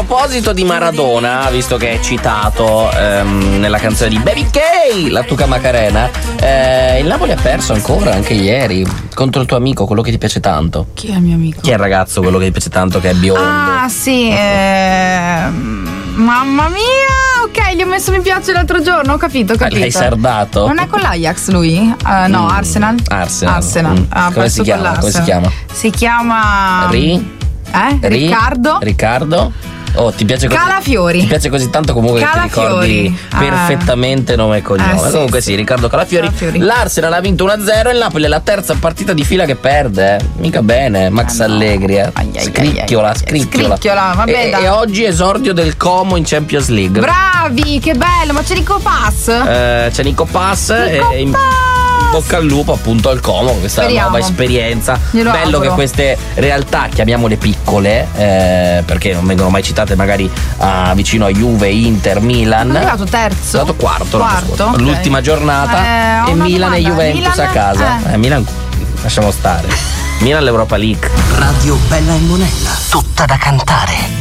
proposito di Maradona, visto che è citato nella canzone di Baby K, la Tuca Macarena, il Napoli ha perso ancora, anche ieri, contro il tuo amico, quello che ti piace tanto. Chi è il mio amico? Chi è il ragazzo, quello che ti piace tanto, che è biondo? Ah, sì, mamma mia, ok, gli ho messo mi piace l'altro giorno, ho capito. L'hai sardato? Non è con l'Ajax lui? No, Arsenal. Come si chiama? Come si chiama? Si chiama Riccardo? Oh, ti piace così? Calafiori. Ti piace così tanto comunque Calafiori. Che ti ricordi perfettamente nome e cognome. Comunque sì, Riccardo Calafiori. L'Arsenal ha vinto 1-0 e il Napoli è la terza partita di fila che perde. Mica bene, Max Allegri. Scricchiola. Vabbè, e oggi esordio del Como in Champions League. Bravi, che bello, ma c'è Nico Pass? C'è Nico Pass in bocca al lupo appunto al Como, questa nuova esperienza. Bello che queste realtà, chiamiamole piccole, perché non vengono mai citate magari vicino a Juve, Inter, Milan. È arrivato terzo. È arrivato quarto l'ultima giornata e Milan e Juventus a casa. Milan lasciamo stare. Milan l'Europa League. Radio Bella e Monella, tutta da cantare.